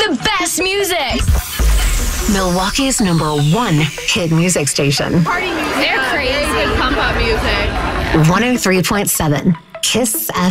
the best music. Milwaukee's #1 hit music station. Party music. They're crazy. Good pump up music. 103.7 Kiss FM.